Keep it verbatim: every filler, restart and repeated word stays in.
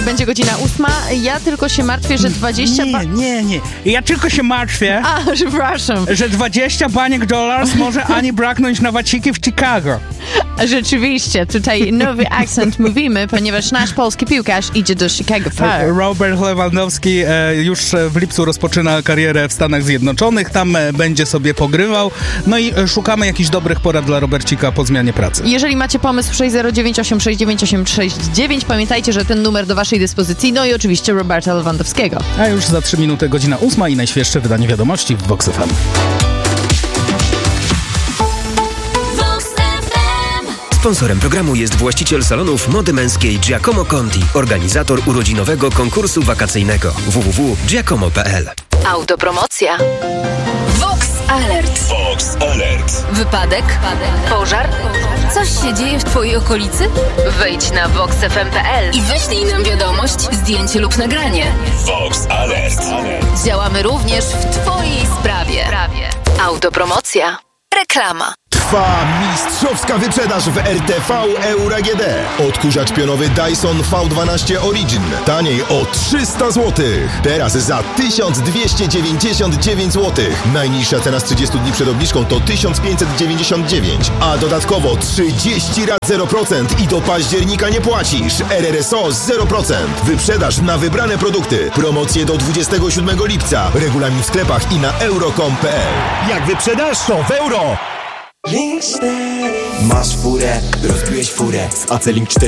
będzie godzina ósma. Ja tylko się martwię, że dwadzieścia... Nie, ba- nie, nie. Ja tylko się martwię, A, przepraszam. że dwadzieścia baniek dolarów może ani braknąć na waciki w Chicago. Rzeczywiście, tutaj nowy akcent mówimy, ponieważ nasz polski piłkarz idzie do Chicago Fire. Robert Lewandowski e, już w lipcu rozpoczyna karierę w Stanach Zjednoczonych. Tam e, będzie sobie pogrywał. No i e, szukamy jakichś dobrych porad dla Robercika po zmianie pracy. Jeżeli macie pomysł sześć zero dziewięć osiem sześć dziewięć osiem sześć dziewięć, pamiętajcie, że ten numer do waszej dyspozycji, no i oczywiście Roberta Lewandowskiego. A już za trzy minuty godzina ósma i najświeższe wydanie wiadomości w Vox F M. Sponsorem programu jest właściciel salonów mody męskiej Giacomo Conti, organizator urodzinowego konkursu wakacyjnego w w w kropka giacomo kropka p l. Autopromocja. Vox Alert. Vox Alert. Wypadek? Pożar? Coś się dzieje w twojej okolicy? Wejdź na vox f m kropka p l i wyślij nam wiadomość, zdjęcie lub nagranie. Vox Alert. Działamy również w twojej sprawie. Autopromocja. Reklama. Trwa mistrzowska wyprzedaż w R T V Euro A G D. Odkurzacz pionowy Dyson V dwanaście Origin. Taniej o trzysta złotych. Teraz za tysiąc dwieście dziewięćdziesiąt dziewięć złotych. Najniższa cena z trzydziestu dni przed obniżką to tysiąc pięćset dziewięćdziesiąt dziewięć. A dodatkowo trzydzieści rat zero procent i do października nie płacisz. R R S O zero procent. Wyprzedaż na wybrane produkty. Promocje do dwudziestego siódmego lipca. Regulamin w sklepach i na euro kropka com kropka p l. Jak wyprzedasz, to w euro! Masz furę, rozbiłeś furę z A C Link cztery